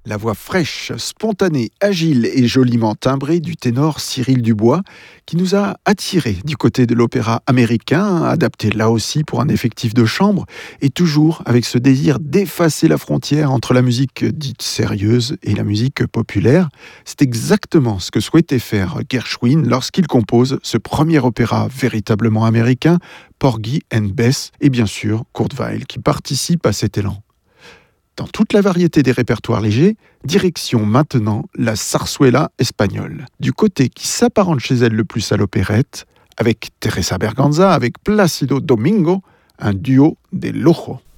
La voix fraîche, spontanée, agile et joliment timbrée du ténor Cyril Dubois, qui nous a attirés du côté de l'opéra américain, adapté là aussi pour un effectif de chambre, et toujours avec ce désir d'effacer la frontière entre la musique dite sérieuse et la musique populaire. C'est exactement ce que souhaitait faire Gershwin lorsqu'il compose ce premier opéra véritablement américain, Porgy and Bess, et bien sûr Kurt Weill, qui participe à cet élan. Dans toute la variété des répertoires légers, direction maintenant la zarzuela espagnole, du côté qui s'apparente chez elle le plus à l'opérette, avec Teresa Berganza, avec Plácido Domingo, un duo des Lojo.